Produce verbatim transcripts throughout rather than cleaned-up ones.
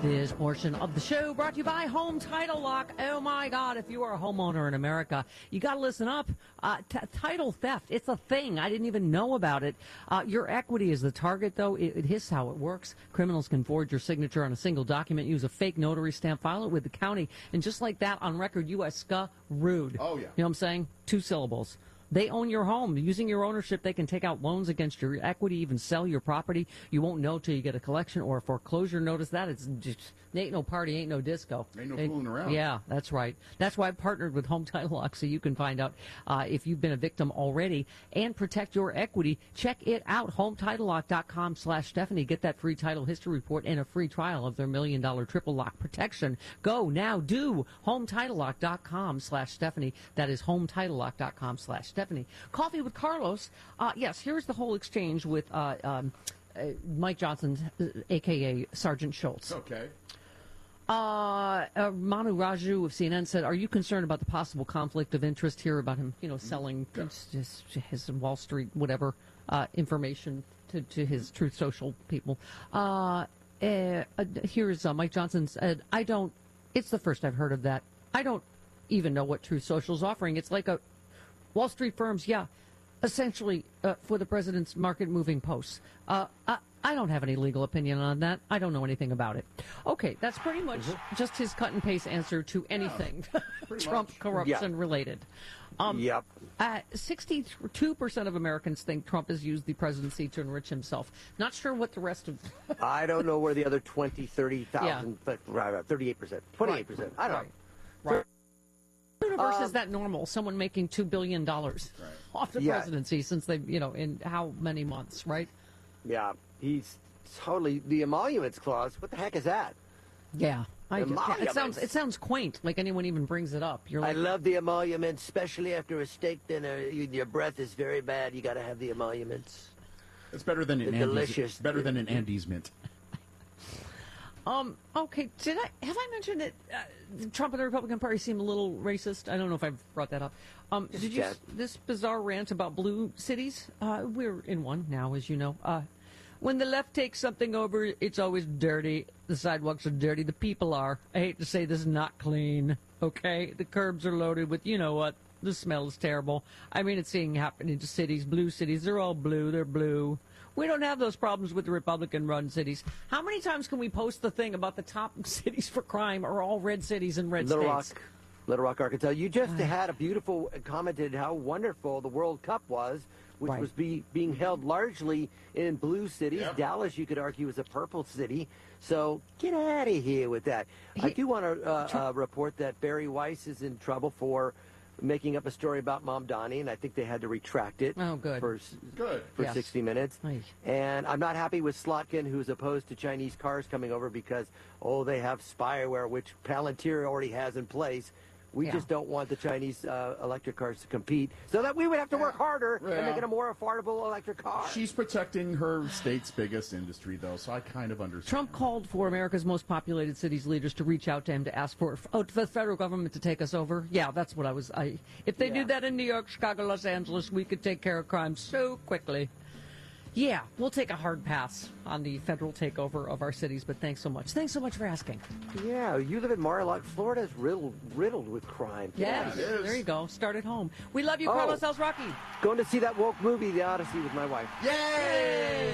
This portion of the show brought to you by Home Title Lock. Oh my God, if you are a homeowner in America, you got to listen up. Uh, t- title theft, it's a thing. I didn't even know about it. Uh, your equity is the target, though. It, it is how it works. Criminals can forge your signature on a single document, use a fake notary stamp, file it with the county, and just like that, on record, you are screwed. Oh, yeah. You know what I'm saying? Two syllables. They own your home. Using your ownership, they can take out loans against your equity, even sell your property. You won't know till you get a collection or a foreclosure notice. That it's just, ain't no party, ain't no disco. Ain't no They, fooling around. Yeah, that's right. That's why I partnered with Home Title Lock, so you can find out uh, if you've been a victim already and protect your equity. Check it out, home title lock dot com slash Stephanie. Get that free title history report and a free trial of their million dollar triple lock protection. Go now, do home title lock dot com slash Stephanie. That is home title lock dot com slash Stephanie. Coffee with Carlos. Uh, yes, here's the whole exchange with uh, um, uh, Mike Johnson, a k a. Sergeant Schultz. Okay. Uh, uh, Manu Raju of C N N said, are you concerned about the possible conflict of interest here about him, you know, selling Yeah. his, his Wall Street, whatever, uh, information to, to his Truth Social people? Uh, uh, here's uh, Mike Johnson said, I don't, it's the first I've heard of that. I don't even know what Truth Social is offering. It's like a Wall Street firms, yeah, essentially uh, for the president's market-moving posts. Uh, I, I don't have any legal opinion on that. I don't know anything about it. Okay, that's pretty much mm-hmm. just his cut-and-paste answer to anything yeah, Trump much. corruption-related. Yeah. Um, yep. Uh, sixty-two percent of Americans think Trump has used the presidency to enrich himself. Not sure what the rest of... I don't know where the other twenty, thirty thousand, yeah. but thirty-eight percent, twenty-eight percent. Right. I don't right. know. Right. Universe Um, is that normal? Someone making two billion dollars right. off the yeah. presidency since they, you know, in how many months, right? Yeah, he's totally the emoluments clause. What the heck is that? Yeah, I do. Emoluments. It sounds it sounds quaint, like anyone even brings it up. You're I like, love the emoluments, especially after a steak dinner. You, your breath is very bad. You got to have the emoluments. It's better than an The Andes, delicious- better than an Andes mint. Um. Okay. Did I have I mentioned that uh, Trump and the Republican Party seem a little racist? I don't know if I've brought that up. Um. Just did you chat. this bizarre rant about blue cities? Uh, we're in one now, as you know. Uh, when the left takes something over, it's always dirty. The sidewalks are dirty. The people are. I hate to say this, not clean. Okay. The curbs are loaded with, you know what? The smell is terrible. I mean, it's seeing happen into cities, blue cities. They're all blue. They're blue. We don't have those problems with the Republican-run cities. How many times can we post the thing about the top cities for crime are all red cities and red Little states? Rock, Little Rock, Arkansas. You just had a beautiful commented how wonderful the World Cup was, which Right. was be, being held largely in blue cities. Yep. Dallas, you could argue, is a purple city. So get out of here with that. I He- do want to uh, uh, report that Barry Weiss is in trouble for making up a story about Mom Donnie, and I think they had to retract it. Oh, good. For, s- Good. for Yes. sixty minutes. Aye. And I'm not happy with Slotkin, who's opposed to Chinese cars coming over because, oh, they have spyware, which Palantir already has in place. We Yeah. just don't want the Chinese uh, electric cars to compete, so that we would have to work harder Yeah. and make it a more affordable electric car. She's protecting her state's biggest industry, though, so I kind of understand. Trump called for America's most populated cities leaders to reach out to him to ask for, oh, for the federal government to take us over. Yeah, that's what I was. I if they Yeah. did that in New York, Chicago, Los Angeles, we could take care of crime so quickly. Yeah, we'll take a hard pass on the federal takeover of our cities, but thanks so much. Thanks so much for asking. Yeah, you live in Mar-a-Lago. Florida's riddled, riddled with crime. Yes, it is. there you go. Start at home. We love you, Oh. Carlos El Rocky. Going to see that woke movie, The Odyssey, with my wife. Yay!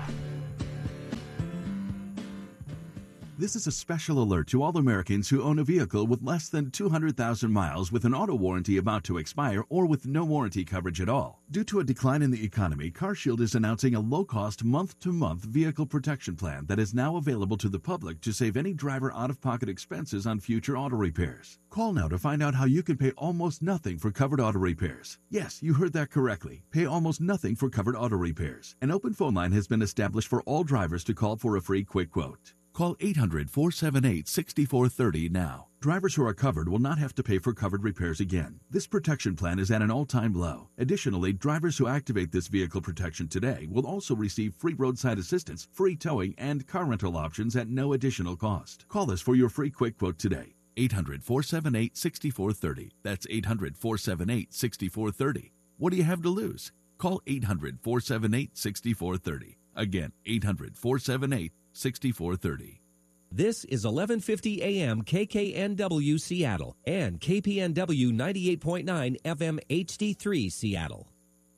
This is a special alert to all Americans who own a vehicle with less than two hundred thousand miles with an auto warranty about to expire or with no warranty coverage at all. Due to a decline in the economy, CarShield is announcing a low-cost month-to-month vehicle protection plan that is now available to the public to save any driver out-of-pocket expenses on future auto repairs. Call now to find out how you can pay almost nothing for covered auto repairs. Yes, you heard that correctly. Pay almost nothing for covered auto repairs. An open phone line has been established for all drivers to call for a free quick quote. Call eight hundred, four seven eight, six four three zero now. Drivers who are covered will not have to pay for covered repairs again. This protection plan is at an all-time low. Additionally, drivers who activate this vehicle protection today will also receive free roadside assistance, free towing, and car rental options at no additional cost. Call us for your free quick quote today. eight hundred, four seven eight, six four three zero. That's eight hundred, four seven eight, six four three zero. What do you have to lose? Call eight hundred, four seven eight, six four three zero. Again, eight hundred, four seven eight, six four three zero. This is eleven fifty A M K K N W Seattle and K P N W ninety-eight point nine F M H D three Seattle.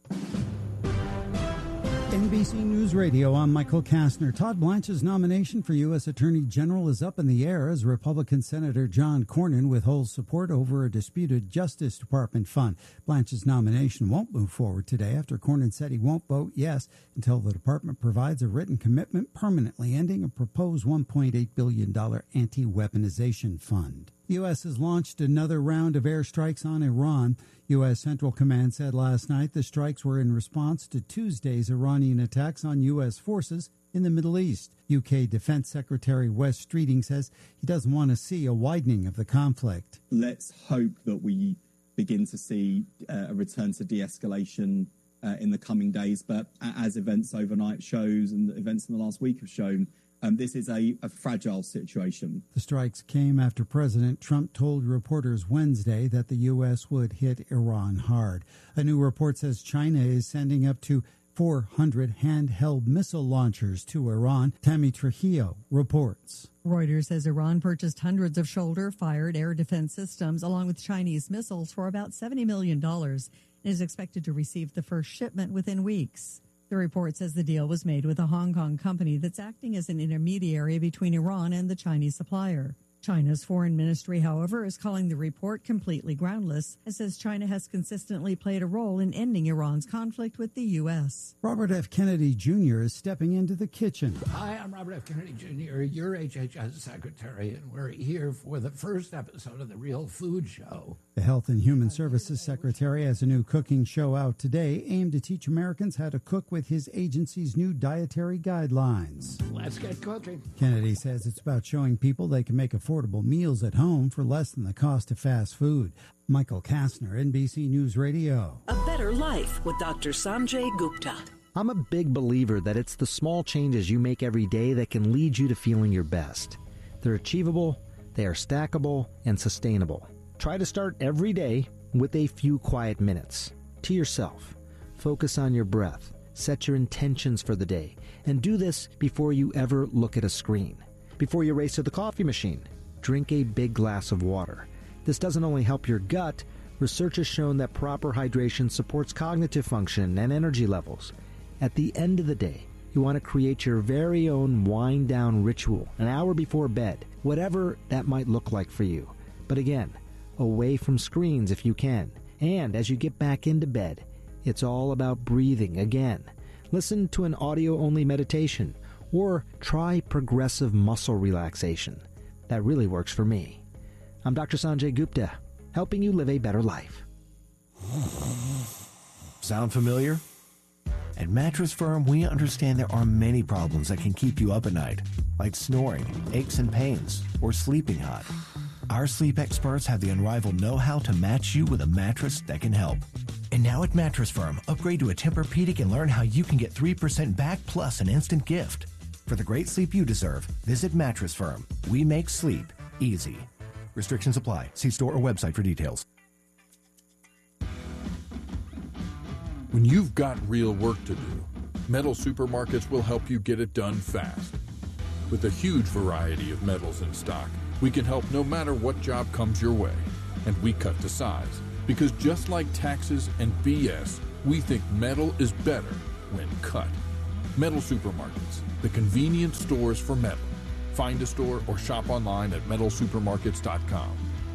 N B C News Radio, I'm Michael Kastner. Todd Blanche's nomination for U S Attorney General is up in the air as Republican Senator John Cornyn withholds support over a disputed Justice Department fund. Blanche's nomination won't move forward today after Cornyn said he won't vote yes until the department provides a written commitment permanently ending a proposed one point eight billion dollars anti-weaponization fund. The U S has launched another round of airstrikes on Iran. U S. Central Command said last night the strikes were in response to Tuesday's Iranian attacks on U S forces in the Middle East. U K Defense Secretary Wes Streeting says he doesn't want to see a widening of the conflict. Let's hope that we begin to see uh, a return to de-escalation uh, in the coming days. But as events overnight shows and events in the last week have shown, Um, this is a, a fragile situation. The strikes came after President Trump told reporters Wednesday that the U S would hit Iran hard. A new report says China is sending up to four hundred handheld missile launchers to Iran. Tammy Trujillo reports. Reuters says Iran purchased hundreds of shoulder-fired air defense systems along with Chinese missiles for about seventy million dollars and is expected to receive the first shipment within weeks. The report says the deal was made with a Hong Kong company that's acting as an intermediary between Iran and the Chinese supplier. China's foreign ministry, however, is calling the report completely groundless and says China has consistently played a role in ending Iran's conflict with the U S. Robert F. Kennedy Junior is stepping into the kitchen. Hi, I'm Robert F. Kennedy Junior, your H H S secretary, and we're here for the first episode of The Real Food Show. The Health and Human Services Secretary has a new cooking show out today aimed to teach Americans how to cook with his agency's new dietary guidelines. Let's get cooking. Kennedy says it's about showing people they can make affordable meals at home for less than the cost of fast food. Michael Kastner, N B C News Radio. A Better Life with Doctor Sanjay Gupta. I'm a big believer that it's the small changes you make every day that can lead you to feeling your best. They're achievable, they are stackable, and sustainable. Try to start every day with a few quiet minutes to yourself. Focus on your breath, set your intentions for the day, and do this before you ever look at a screen. Before you race to the coffee machine, drink a big glass of water. This doesn't only help your gut, research has shown that proper hydration supports cognitive function and energy levels. At the end of the day, you want to create your very own wind-down ritual an hour before bed, whatever that might look like for you. But again, away from screens if you can. And as you get back into bed, it's all about breathing again. Listen to an audio-only meditation or try progressive muscle relaxation. That really works for me. I'm Doctor Sanjay Gupta, helping you live a better life. Sound familiar? At Mattress Firm, we understand there are many problems that can keep you up at night, like snoring, aches and pains, or sleeping hot. Our sleep experts have the unrivaled know-how to match you with a mattress that can help. And now at Mattress Firm, upgrade to a Tempur-Pedic and learn how you can get three percent back plus an instant gift. For the great sleep you deserve, visit Mattress Firm. We make sleep easy. Restrictions apply. See store or website for details. When you've got real work to do, Metal Supermarkets will help you get it done fast. With a huge variety of metals in stock, we can help no matter what job comes your way. And we cut to size. Because just like taxes and B S, we think metal is better when cut. Metal Supermarkets, the convenient stores for metal. Find a store or shop online at metal supermarkets dot com.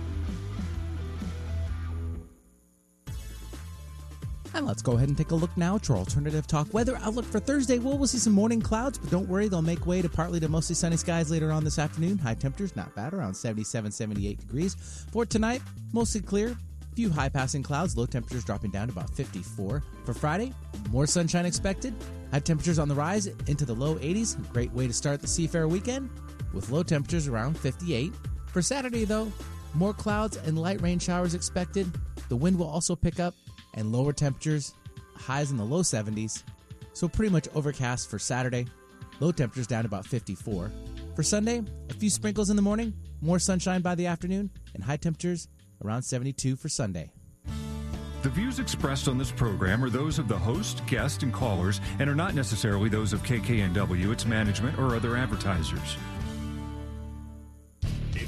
And let's go ahead and take a look now at your alternative talk weather outlook for Thursday. Well, we'll see some morning clouds, but don't worry, they'll make way to partly to mostly sunny skies later on this afternoon. High temperatures, not bad, around seventy-seven, seventy-eight degrees. For tonight, mostly clear. Few high passing clouds, low temperatures dropping down to about fifty-four. For Friday, more sunshine expected. High temperatures on the rise into the low eighties. Great way to start the Seafair weekend with low temperatures around fifty-eight. For Saturday, though, more clouds and light rain showers expected. The wind will also pick up and lower temperatures, highs in the low seventies. So pretty much overcast for Saturday. Low temperatures down to about fifty-four. For Sunday, a few sprinkles in the morning, more sunshine by the afternoon, and high temperatures around seventy-two for Sunday. The views expressed on this program are those of the host, guest, and callers, and are not necessarily those of K K N W, its management, or other advertisers.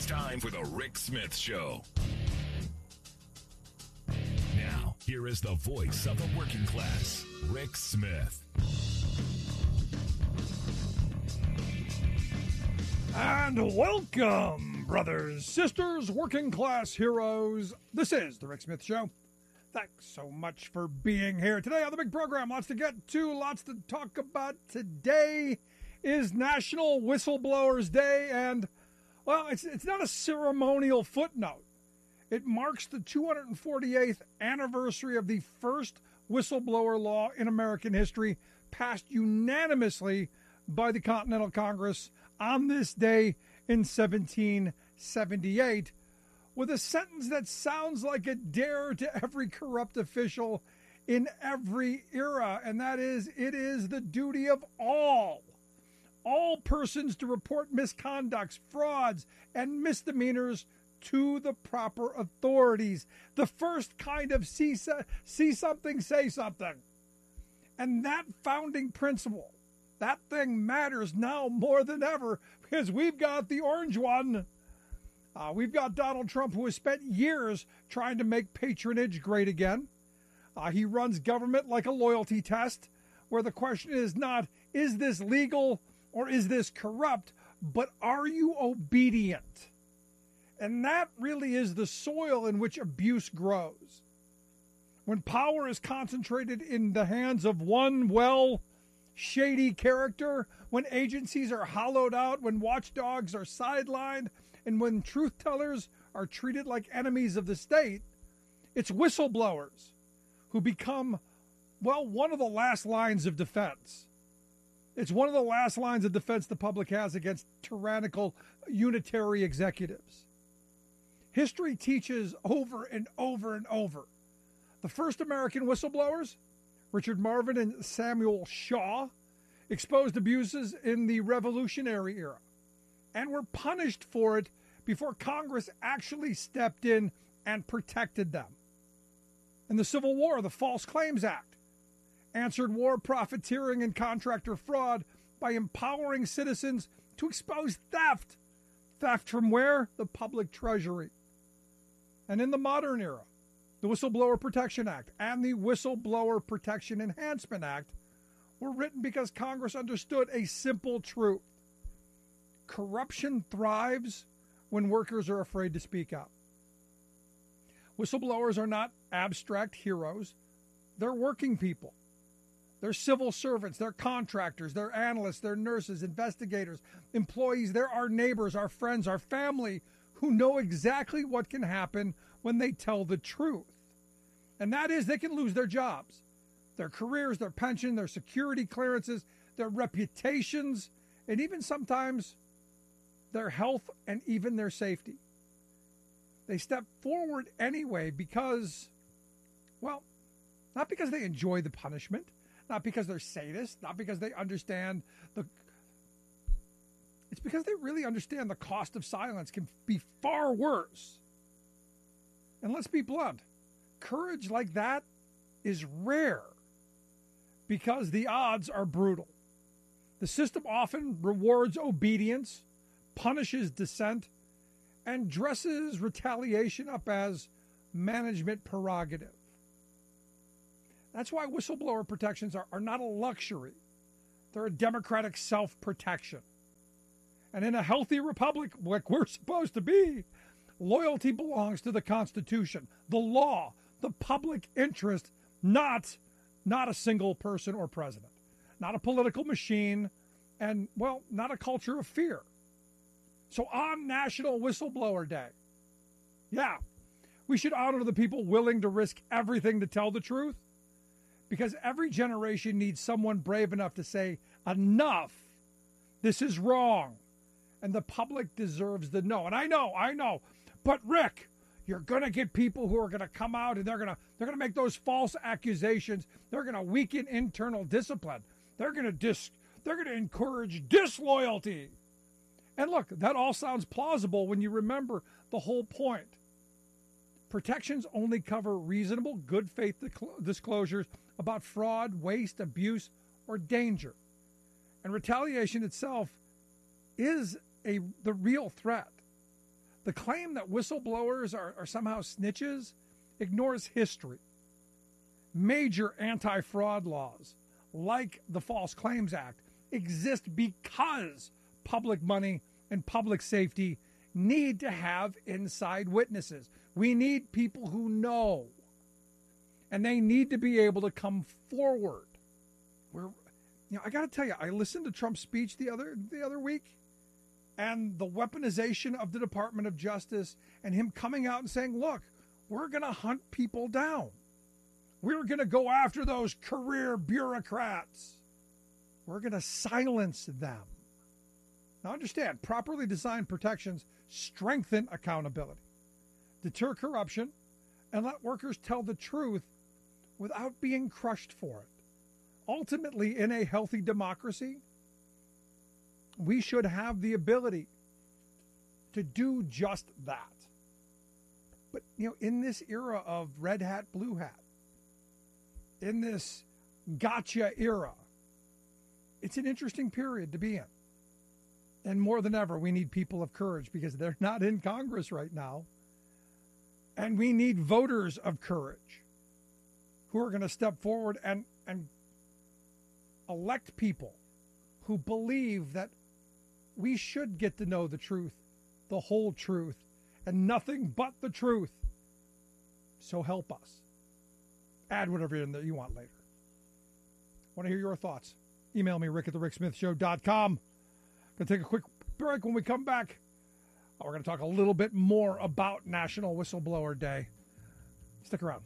It's time for the Rick Smith Show. Now, here is the voice of the working class, Rick Smith. And welcome, brothers, sisters, working class heroes. This is the Rick Smith Show. Thanks so much for being here today on the big program. Lots to get to, lots to talk about. Today is National Whistleblowers Day, and, well, it's, it's not a ceremonial footnote. It marks the two hundred forty-eighth anniversary of the first whistleblower law in American history, passed unanimously by the Continental Congress on this day in seventeen seventy-eight, with a sentence that sounds like a dare to every corrupt official in every era, and that is, it is the duty of all, all persons to report misconducts, frauds, and misdemeanors to the proper authorities. The first kind of see, see something, say something. And that founding principle, that thing matters now more than ever, because we've got the orange one. Uh, we've got Donald Trump, who has spent years trying to make patronage great again. Uh, he runs government like a loyalty test, where the question is not, is this legal or is this corrupt, but are you obedient? And that really is the soil in which abuse grows. When power is concentrated in the hands of one, well, shady character, when agencies are hollowed out, when watchdogs are sidelined, and when truth tellers are treated like enemies of the state, it's whistleblowers who become, well, one of the last lines of defense. It's one of the last lines of defense the public has against tyrannical unitary executives. History teaches over and over and over. The first American whistleblowers, Richard Marvin and Samuel Shaw, exposed abuses in the Revolutionary era and were punished for it before Congress actually stepped in and protected them. In the Civil War, the False Claims Act answered war profiteering and contractor fraud by empowering citizens to expose theft. Theft from where? The public treasury. And in the modern era, the Whistleblower Protection Act and the Whistleblower Protection Enhancement Act were written because Congress understood a simple truth. Corruption thrives when workers are afraid to speak up. Whistleblowers are not abstract heroes. They're working people. They're civil servants. They're contractors. They're analysts. They're nurses, investigators, employees. They're our neighbors, our friends, our family, who know exactly what can happen when they tell the truth. And that is, they can lose their jobs, their careers, their pension, their security clearances, their reputations, and even sometimes their health and even their safety. They step forward anyway because, well, not because they enjoy the punishment, not because they're sadists, not because they understand the... It's because they really understand the cost of silence can be far worse. And let's be blunt, courage like that is rare because the odds are brutal. The system often rewards obedience, punishes dissent, and dresses retaliation up as management prerogative. That's why whistleblower protections are, are not a luxury. They're a democratic self-protection. And in a healthy republic, like we're supposed to be, loyalty belongs to the Constitution, the law, the public interest, not, not a single person or president, not a political machine, and, well, not a culture of fear. So on National Whistleblower Day, yeah, we should honor the people willing to risk everything to tell the truth, because every generation needs someone brave enough to say, enough, this is wrong. And the public deserves the no. And I know, I know. But Rick, you're going to get people who are going to come out and they're going to they're going to make those false accusations. They're going to weaken internal discipline. They're going to dis they're going to encourage disloyalty. And look, that all sounds plausible when you remember the whole point. Protections only cover reasonable, good faith disclosures about fraud, waste, abuse, or danger. And retaliation itself is a the real threat. The claim that whistleblowers are, are somehow snitches ignores history. Major anti-fraud laws, like the False Claims Act, exist because public money and public safety need to have inside witnesses. We need people who know, and they need to be able to come forward. We're, you know, I got to tell you, I listened to Trump's speech the other the other week, and the weaponization of the Department of Justice, and him coming out and saying, "Look, we're going to hunt people down. We're going to go after those career bureaucrats. We're going to silence them." Now, understand, properly designed protections strengthen accountability, deter corruption, and let workers tell the truth without being crushed for it. Ultimately, in a healthy democracy, we should have the ability to do just that. But, you know, in this era of red hat, blue hat, in this gotcha era, it's an interesting period to be in. And more than ever, we need people of courage because they're not in Congress right now. And we need voters of courage who are going to step forward and, and elect people who believe that we should get to know the truth, the whole truth, and nothing but the truth. So help us. Add whatever in there you want later. Want to hear your thoughts? Email me, rick at the rick smith show dot com. Going to take a quick break. When we come back, we're going to talk a little bit more about National Whistleblower Day. Stick around.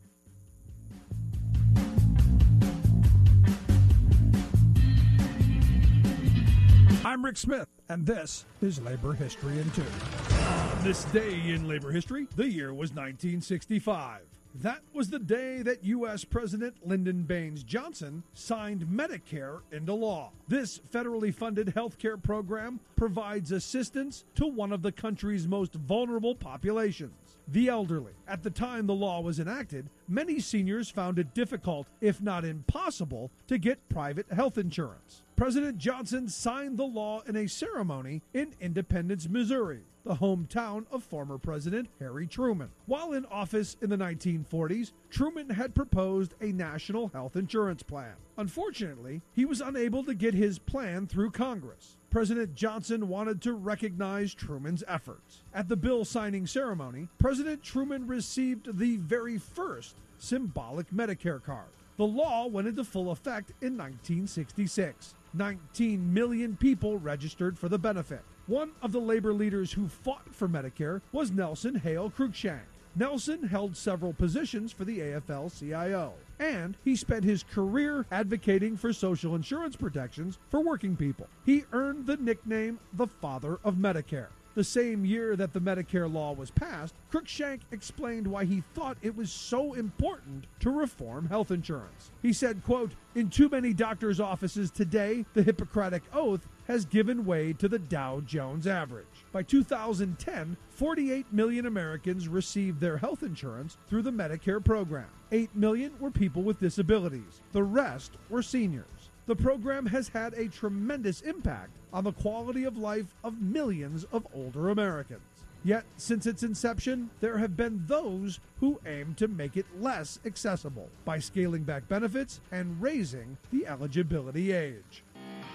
I'm Rick Smith, and this is Labor History in Two. On this day in labor history, the year was nineteen sixty-five. That was the day that U S President Lyndon Baines Johnson signed Medicare into law. This federally funded health care program provides assistance to one of the country's most vulnerable populations, the elderly. At the time the law was enacted, many seniors found it difficult, if not impossible, to get private health insurance. President Johnson signed the law in a ceremony in Independence, Missouri, the hometown of former President Harry Truman. While in office in the nineteen forties, Truman had proposed a national health insurance plan. Unfortunately, he was unable to get his plan through Congress. President Johnson wanted to recognize Truman's efforts. At the bill signing ceremony, President Truman received the very first symbolic Medicare card. The law went into full effect in nineteen sixty-six. nineteen million people registered for the benefit. One of the labor leaders who fought for Medicare was Nelson Hale Cruikshank. Nelson held several positions for the A F L C I O, and he spent his career advocating for social insurance protections for working people. He earned the nickname the Father of Medicare. The same year that the Medicare law was passed, Cruikshank explained why he thought it was so important to reform health insurance. He said, quote, "In too many doctors' offices today, the Hippocratic Oath has given way to the Dow Jones average. By two thousand ten, forty-eight million Americans received their health insurance through the Medicare program. eight million were people with disabilities. The rest were seniors. The program has had a tremendous impact on the quality of life of millions of older Americans. Yet, since its inception, there have been those who aim to make it less accessible by scaling back benefits and raising the eligibility age."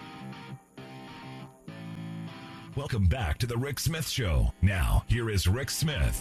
Welcome back to the Rick Smith Show. Now, here is Rick Smith.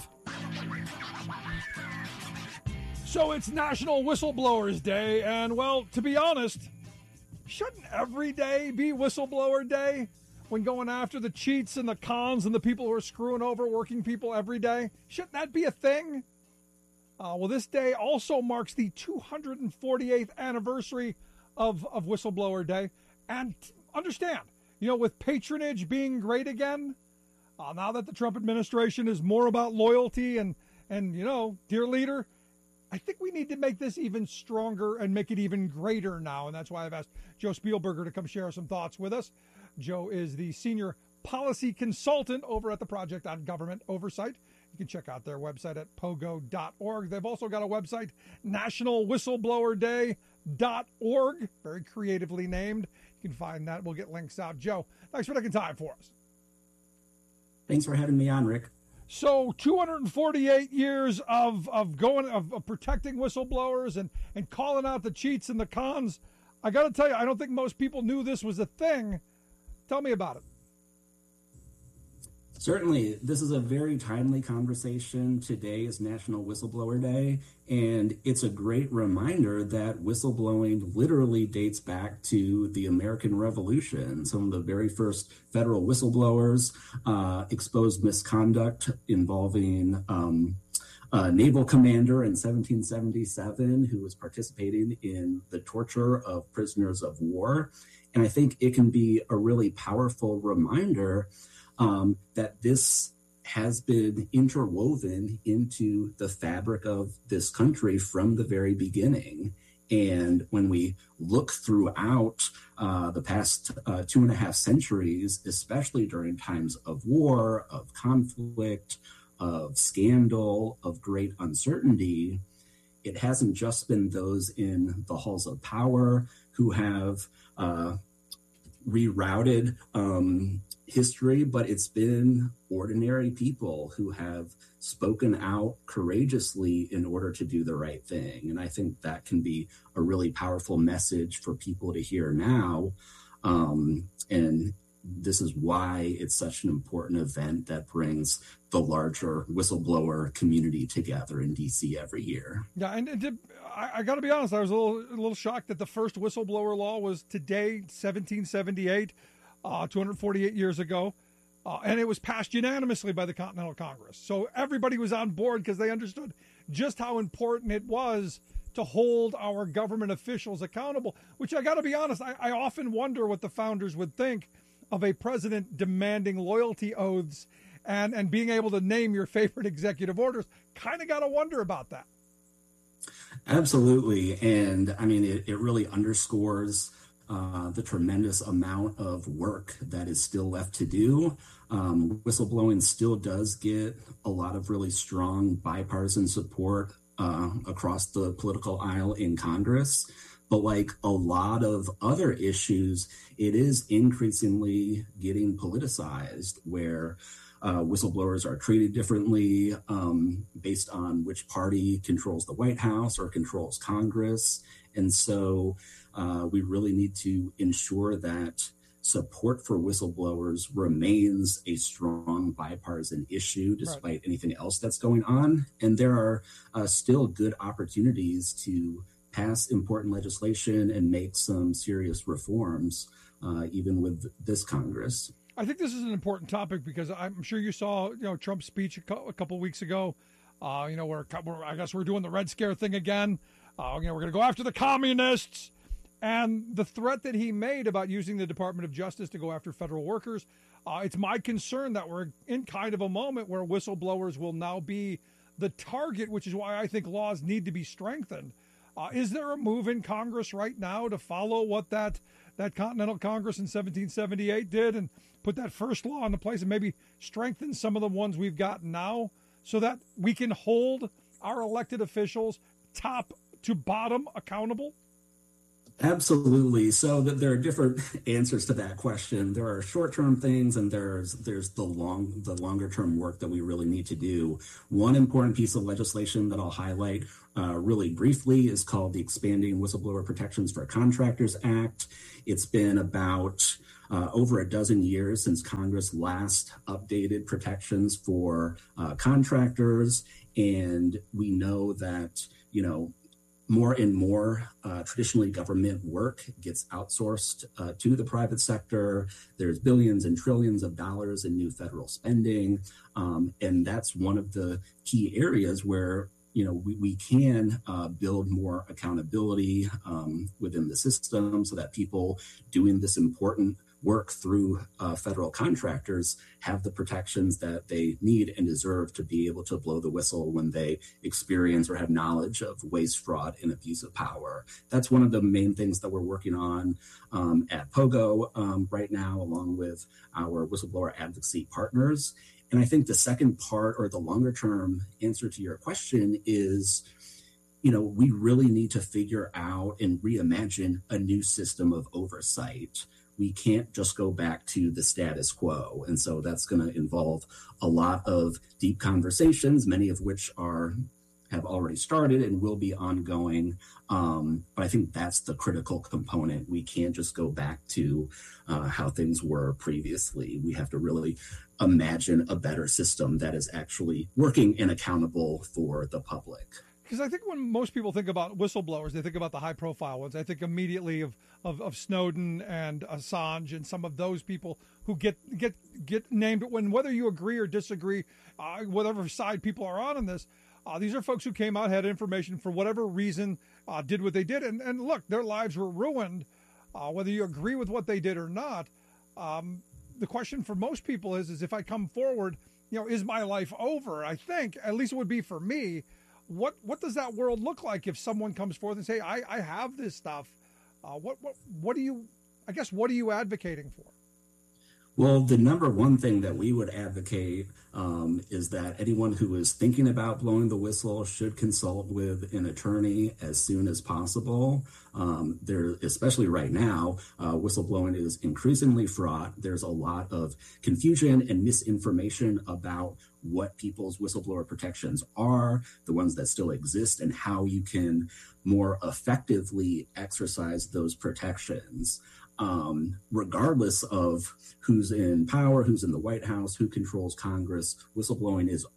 So it's National Whistleblowers Day, and, well, to be honest, shouldn't every day be Whistleblower Day when going after the cheats and the cons and the people who are screwing over working people every day? Shouldn't that be a thing? Uh, well, this day also marks the two hundred forty-eighth anniversary of, of Whistleblower Day. And understand, you know, with patronage being great again, uh, now that the Trump administration is more about loyalty and, and, you know, dear leader, I think we need to make this even stronger and make it even greater now. And that's why I've asked Joe Spielberger to come share some thoughts with us. Joe is the senior policy consultant over at the Project on Government Oversight. You can check out their website at pogo dot org. They've also got a website, national whistleblower day dot org, very creatively named. You can find that. We'll get links out. Joe, thanks for taking time for us. Thanks for having me on, Rick. So two hundred forty-eight years of, of going of, of protecting whistleblowers and, and calling out the cheats and the cons. I got to tell you, I don't think most people knew this was a thing. Tell me about it. Certainly, this is a very timely conversation. Today is National Whistleblower Day, and it's a great reminder that whistleblowing literally dates back to the American Revolution. Some of the very first federal whistleblowers uh, exposed misconduct involving um, a naval commander in seventeen seventy-seven who was participating in the torture of prisoners of war. And I think it can be a really powerful reminder Um, that this has been interwoven into the fabric of this country from the very beginning. And when we look throughout uh, the past uh, two and a half centuries, especially during times of war, of conflict, of scandal, of great uncertainty, it hasn't just been those in the halls of power who have uh, rerouted um, history, but it's been ordinary people who have spoken out courageously in order to do the right thing. And I think that can be a really powerful message for people to hear now. Um, and this is why it's such an important event that brings the larger whistleblower community together in D C every year. Yeah, and it did, I, I got to be honest, I was a little, a little shocked that the first whistleblower law was today, seventeen seventy-eight. Uh, two hundred forty-eight years ago, uh, and it was passed unanimously by the Continental Congress. So everybody was on board because they understood just how important it was to hold our government officials accountable, which I got to be honest, I, I often wonder what the founders would think of a president demanding loyalty oaths and, and being able to name your favorite executive orders. Kind of got to wonder about that. Absolutely. And I mean, it, it really underscores Uh, the tremendous amount of work that is still left to do. Um, whistleblowing still does get a lot of really strong bipartisan support uh, across the political aisle in Congress. But like a lot of other issues, it is increasingly getting politicized, where uh, whistleblowers are treated differently um, based on which party controls the White House or controls Congress. And so Uh, we really need to ensure that support for whistleblowers remains a strong bipartisan issue despite right. anything else that's going on. And there are uh, still good opportunities to pass important legislation and make some serious reforms, uh, even with this Congress. I think this is an important topic because I'm sure you saw, you know, Trump's speech a, co- a couple weeks ago. Uh, you know, we're, we're I guess we're doing the Red Scare thing again. Uh, you know, we're going to go after the communists. And the threat that he made about using the Department of Justice to go after federal workers, uh, it's my concern that we're in kind of a moment where whistleblowers will now be the target, which is why I think laws need to be strengthened. Uh, is there a move in Congress right now to follow what that, that Continental Congress in seventeen seventy-eight did and put that first law into place and maybe strengthen some of the ones we've got now so that we can hold our elected officials top to bottom accountable? Absolutely. So that there are different answers to that question. There are short-term things, and there's there's the long the longer-term work that we really need to do. One important piece of legislation that I'll highlight uh, really briefly is called the Expanding Whistleblower Protections for Contractors Act. It's been about uh, over a dozen years since Congress last updated protections for uh, contractors, and we know that, you know, more and more uh, traditionally government work gets outsourced uh, to the private sector. There's billions and trillions of dollars in new federal spending. Um, and that's one of the key areas where, you know, we, we can uh, build more accountability um, within the system so that people doing this important work through uh, federal contractors have the protections that they need and deserve to be able to blow the whistle when they experience or have knowledge of waste, fraud, and abuse of power. That's one of the main things that we're working on um, at POGO um, right now, along with our whistleblower advocacy partners. And I think the second part, or the longer term answer to your question, is, you know, we really need to figure out and reimagine a new system of oversight. we can't just go back to the status quo. And so that's going to involve a lot of deep conversations, many of which are have already started and will be ongoing. Um, but I think that's the critical component. We can't just go back to uh, how things were previously. We have to really imagine a better system that is actually working and accountable for the public. Because I think when most people think about whistleblowers, they think about the high-profile ones. I think immediately of, of, of Snowden and Assange and some of those people who get get get named. When whether you agree or disagree, uh, whatever side people are on in this, uh, these are folks who came out, had information for whatever reason, uh, did what they did, and, and look, their lives were ruined. Uh, whether you agree with what they did or not, um, the question for most people is: is if I come forward, you know, is my life over? I think at least it would be for me. What what does that world look like if someone comes forth and say, I, I have this stuff? Uh, what what what do you, I guess, what are you advocating for? Well, the number one thing that we would advocate um, is that anyone who is thinking about blowing the whistle should consult with an attorney as soon as possible. Um, there, especially right now, uh, whistleblowing is increasingly fraught. There's a lot of confusion and misinformation about what people's whistleblower protections are, the ones that still exist, and how you can more effectively exercise those protections. Um, regardless of who's in power, who's in the White House, who controls Congress, whistleblowing is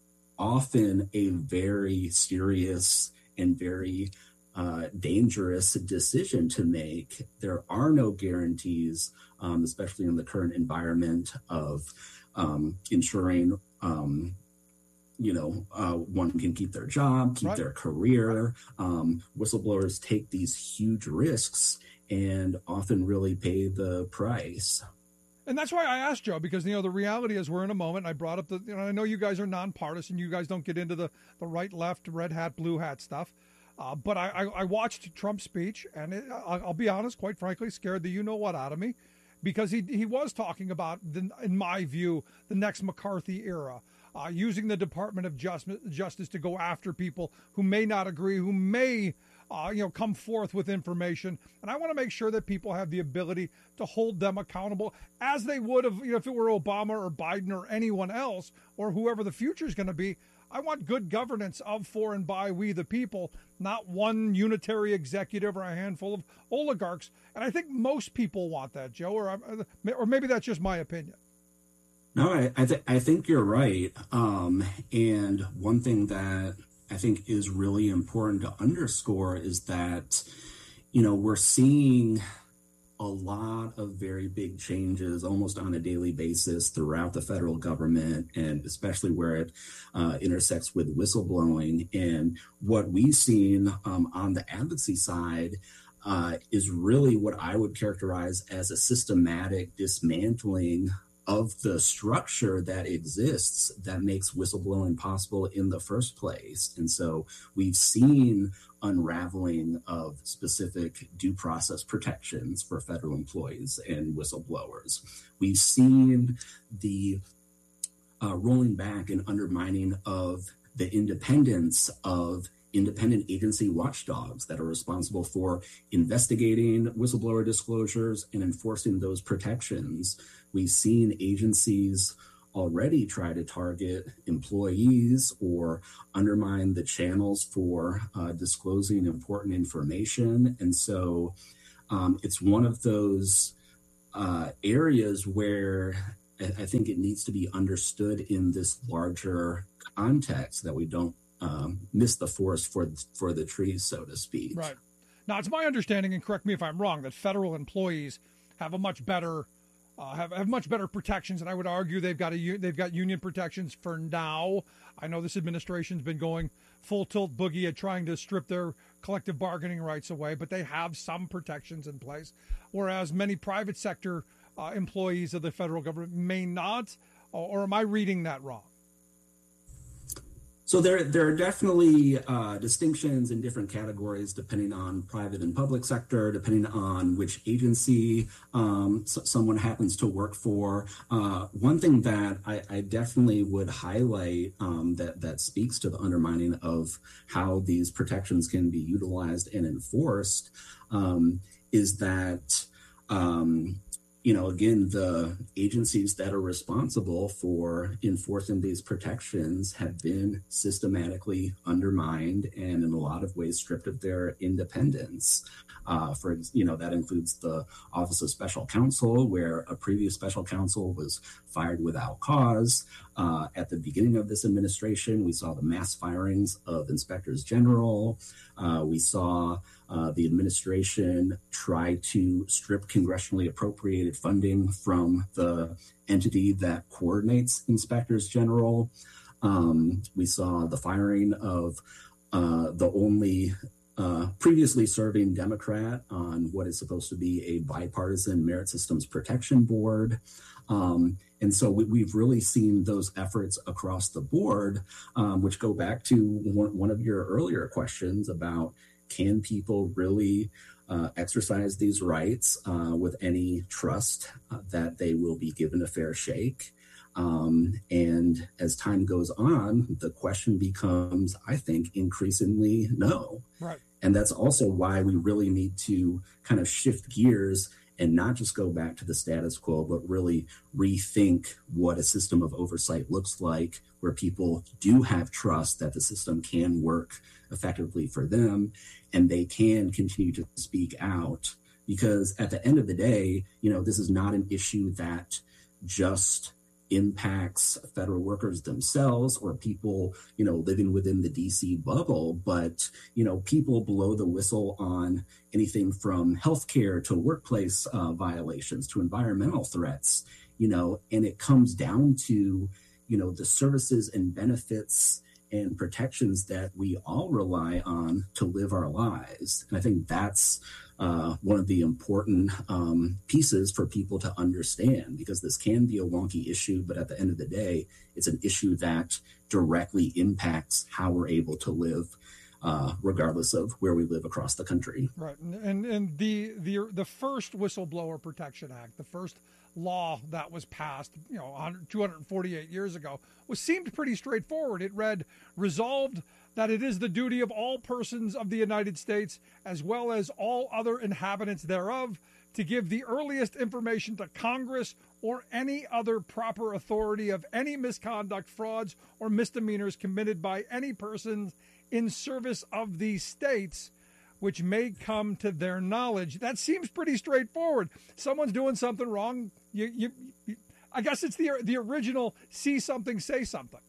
often a very serious and very uh, dangerous decision to make. There are no guarantees, um, especially in the current environment of um, ensuring um, you know, uh, one can keep their job, keep right. their career. Um, whistleblowers take these huge risks and often really pay the price. And that's why I asked Joe, because, you know, the reality is we're in a moment. I brought up the, you know, I know you guys are nonpartisan. You guys don't get into the, the right, left, red hat, blue hat stuff. Uh, but I, I, I watched Trump's speech, and it, I'll, I'll be honest, quite frankly, scared the you-know-what out of me, because he he was talking about, the, in my view, the next McCarthy era. Uh, using the Department of Justice, Justice to go after people who may not agree, who may, uh, you know, come forth with information. And I want to make sure that people have the ability to hold them accountable as they would have, you know, if it were Obama or Biden or anyone else or whoever the future is going to be. I want good governance of, for, and by we the people, not one unitary executive or a handful of oligarchs. And I think most people want that, Joe, or, or maybe that's just my opinion. No, I I, th- I think you're right. Um, and one thing that I think is really important to underscore is that, you know, we're seeing a lot of very big changes almost on a daily basis throughout the federal government, and especially where it uh, intersects with whistleblowing. And what we've seen um, on the advocacy side uh, is really what I would characterize as a systematic dismantling of the structure that exists that makes whistleblowing possible in the first place. And so we've seen unraveling of specific due process protections for federal employees and whistleblowers. We've seen the uh, rolling back and undermining of the independence of independent agency watchdogs that are responsible for investigating whistleblower disclosures and enforcing those protections. We've seen agencies already try to target employees or undermine the channels for uh, disclosing important information. And so um, it's one of those uh, areas where I think it needs to be understood in this larger context, that we don't um, miss the forest for, for the trees, so to speak. Right. Now, it's my understanding, and correct me if I'm wrong, that federal employees have a much better Uh, have, have much better protections, and I would argue they've got a they've got union protections for now. I know this administration's been going full tilt boogie at trying to strip their collective bargaining rights away, but they have some protections in place, whereas many private sector uh, employees of the federal government may not. Or, or am I reading that wrong? So there, there are definitely uh, distinctions in different categories depending on private and public sector, depending on which agency um, so someone happens to work for. Uh, one thing that I, I definitely would highlight um, that, that speaks to the undermining of how these protections can be utilized and enforced um, is that um, you know, again, the agencies that are responsible for enforcing these protections have been systematically undermined and in a lot of ways stripped of their independence. Uh, for, you know, that includes the Office of Special Counsel, where a previous special counsel was fired without cause. Uh, at the beginning of this administration, we saw the mass firings of inspectors general. Uh, we saw uh, the administration try to strip congressionally appropriated funding from the entity that coordinates inspectors general. Um, we saw the firing of uh, the only Uh, previously serving Democrat on what is supposed to be a bipartisan Merit Systems Protection Board. Um, and so we, we've really seen those efforts across the board, um, which go back to one, one of your earlier questions about, can people really uh, exercise these rights uh, with any trust uh, that they will be given a fair shake? Um, and as time goes on, the question becomes, I think, increasingly no. Right. And that's also why we really need to kind of shift gears and not just go back to the status quo, but really rethink what a system of oversight looks like, where people do have trust that the system can work effectively for them and they can continue to speak out. Because at the end of the day, you know, this is not an issue that just impacts federal workers themselves or people, you know, living within the D C bubble, but, you know, people blow the whistle on anything from healthcare to workplace uh, violations to environmental threats, you know, and it comes down to, you know, the services and benefits and protections that we all rely on to live our lives. And I think that's Uh, one of the important um, pieces for people to understand, because this can be a wonky issue, but at the end of the day, it's an issue that directly impacts how we're able to live, uh, regardless of where we live across the country. Right, and and, and the, the the first Whistleblower Protection Act, the first law that was passed, you know, two hundred forty-eight years ago, was seemed pretty straightforward. It read, resolved that it is the duty of all persons of the United States, as well as all other inhabitants thereof, to give the earliest information to Congress or any other proper authority of any misconduct, frauds, or misdemeanors committed by any persons in service of these states, which may come to their knowledge. That seems pretty straightforward. Someone's doing something wrong. You, you, you, I guess it's the the original see something, say something.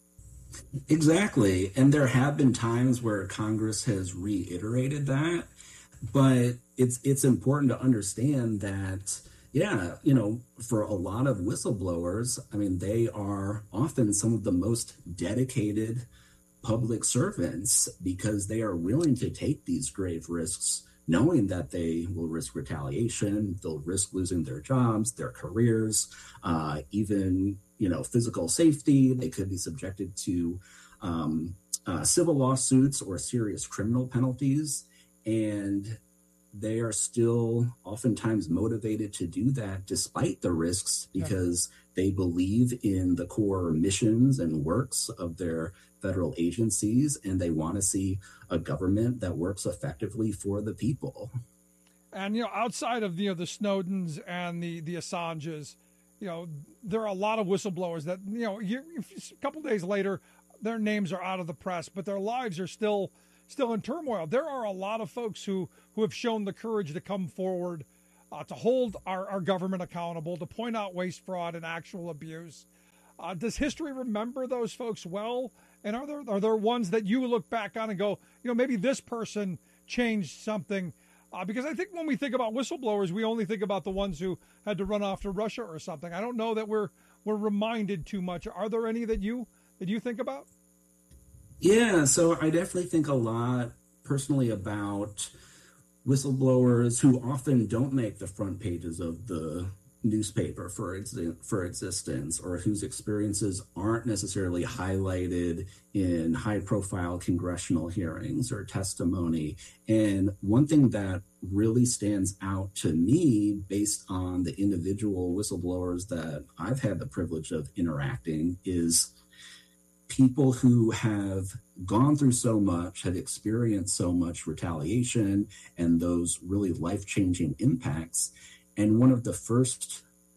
Exactly. And there have been times where Congress has reiterated that, but it's it's important to understand that, yeah, you know, for a lot of whistleblowers, I mean, they are often some of the most dedicated public servants because they are willing to take these grave risks, knowing that they will risk retaliation, they'll risk losing their jobs, their careers, uh, even, you know, physical safety. They could be subjected to um, uh, civil lawsuits or serious criminal penalties. And they are still oftentimes motivated to do that despite the risks because yeah. they believe in the core missions and works of their federal agencies, and they want to see a government that works effectively for the people. And, you know, outside of, you know, the Snowdens and the, the Assanges, you know, there are a lot of whistleblowers that, you know, you, a couple days later, their names are out of the press, but their lives are still still in turmoil. There are a lot of folks who, who have shown the courage to come forward, uh, to hold our, our government accountable, to point out waste, fraud, and actual abuse. Uh, does history remember those folks well? And are there are there ones that you look back on and go, you know, maybe this person changed something? Uh, because I think when we think about whistleblowers, we only think about the ones who had to run off to Russia or something. I don't know that we're we're reminded too much. Are there any that you that you think about? Yeah, so I definitely think a lot personally about whistleblowers who often don't make the front pages of the newspaper for ex- for existence, or whose experiences aren't necessarily highlighted in high-profile congressional hearings or testimony. And one thing that really stands out to me based on the individual whistleblowers that I've had the privilege of interacting is people who have gone through so much, have experienced so much retaliation and those really life-changing impacts. And one of the first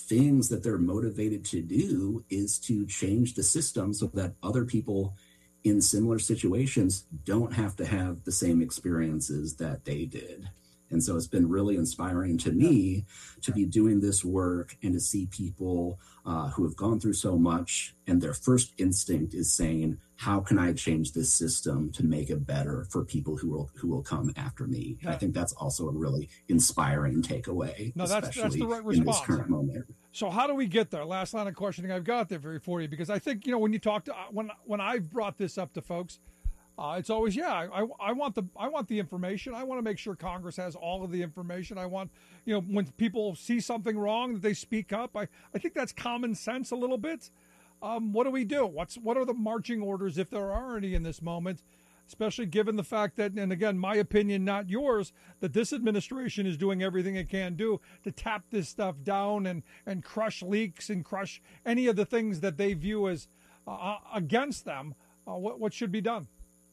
things that they're motivated to do is to change the system so that other people in similar situations don't have to have the same experiences that they did. And so it's been really inspiring to me to be doing this work and to see people uh, who have gone through so much, and their first instinct is saying, how can I change this system to make it better for people who will who will come after me? And I think that's also a really inspiring takeaway, no, that's, especially that's the right in response. this current moment. So how do we get there? Last line of questioning I've got there for for you, because I think, you know, when you talk to, when when I've brought this up to folks, Uh, it's always, yeah, I, I want the I want the information. I want to make sure Congress has all of the information. I want, you know, when people see something wrong, that they speak up. I, I think that's common sense a little bit. Um, what do we do? What's what are the marching orders, if there are any in this moment, especially given the fact that, and again, my opinion, not yours, that this administration is doing everything it can do to tap this stuff down and, and crush leaks and crush any of the things that they view as uh, against them. Uh, what what should be done?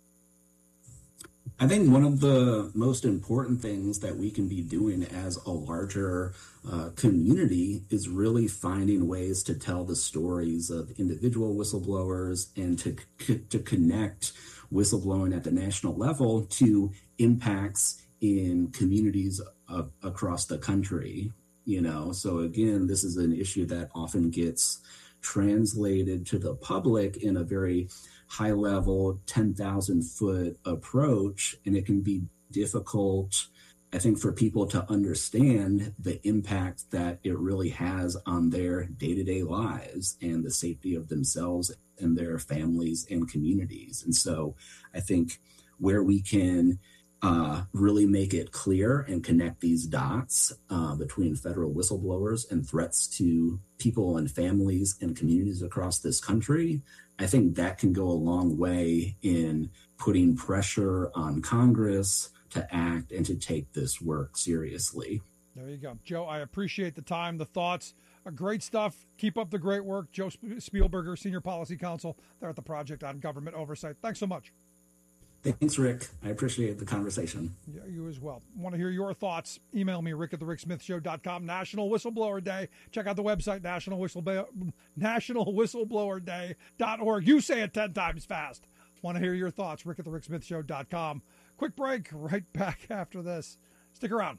I think one of the most important things that we can be doing as a larger uh, community is really finding ways to tell the stories of individual whistleblowers and to to connect whistleblowing at the national level to impacts in communities of, across the country. You know, so again, this is an issue that often gets translated to the public in a very high level, ten thousand foot approach, and it can be difficult, I think, for people to understand the impact that it really has on their day-to-day lives and the safety of themselves and their families and communities. And so I think where we can uh, really make it clear and connect these dots uh, between federal whistleblowers and threats to people and families and communities across this country, I think that can go a long way in putting pressure on Congress to act and to take this work seriously. There you go. Joe, I appreciate the time, the thoughts. Uh, great stuff. Keep up the great work. Joe Spielberger, Senior Policy Counsel there at the Project on Government Oversight. Thanks so much. Thanks, Rick. I appreciate the conversation. Yeah, you as well. Want to hear your thoughts? Email me, rick at the rick smith show dot com. National Whistleblower Day. Check out the website, National Whistleblower, national whistleblower day dot org. You say it ten times fast. Want to hear your thoughts? rick at the rick smith show dot com. Quick break. Right back after this. Stick around.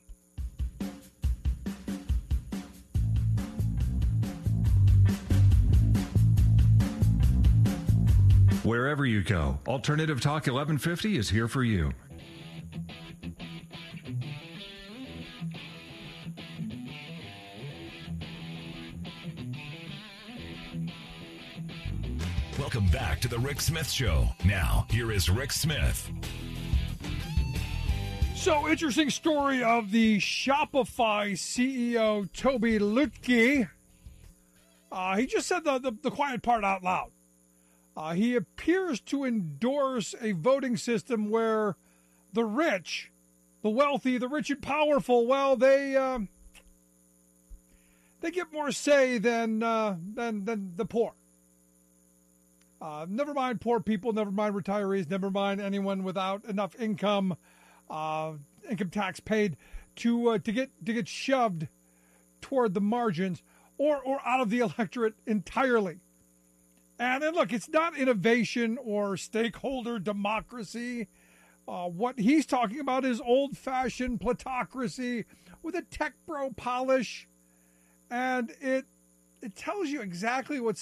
Wherever you go, Alternative Talk eleven fifty is here for you. Welcome back to the Rick Smith Show. Now, here is Rick Smith. So, interesting story of the Shopify C E O, Toby Lutke. Uh, he just said the, the, the quiet part out loud. Uh, he appears to endorse a voting system where the rich, the wealthy, the rich and powerful, well, they uh, they get more say than uh, than than the poor. Uh, never mind poor people, never mind retirees, never mind anyone without enough income, uh, income tax paid to uh, to get to get shoved toward the margins or or out of the electorate entirely. And then, look, it's not innovation or stakeholder democracy. Uh, what he's talking about is old-fashioned plutocracy with a tech bro polish. And it it tells you exactly what